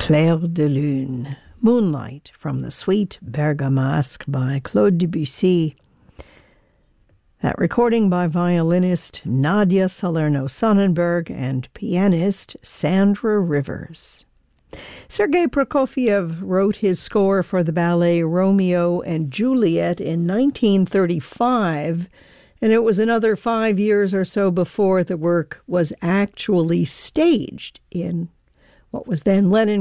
Clair de Lune, Moonlight from the Suite Bergamasque by Claude Debussy. That recording by violinist Nadia Salerno-Sonnenberg and pianist Sandra Rivers. Sergei Prokofiev wrote his score for the ballet Romeo and Juliet in 1935, and it was another 5 years or so before the work was actually staged in what was then Leningrad,